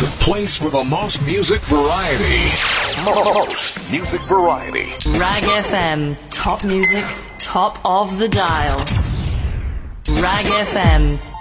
The place for the most music variety. Most music variety. Rag FM. Top music, top of the dial. Rag FM.